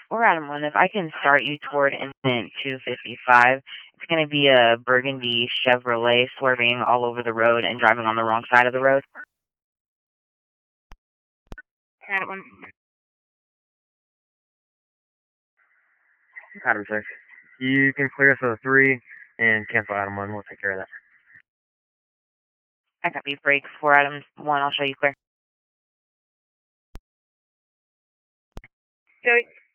Or Adam 1, if I can start you toward incident 255, it's going to be a burgundy Chevrolet swerving all over the road and driving on the wrong side of the road. Adam 1. Adam 6. You can clear us with a 3 and cancel Adam 1. We'll take care of that. I copy. Break for Adam 1. I'll show you clear. Joey.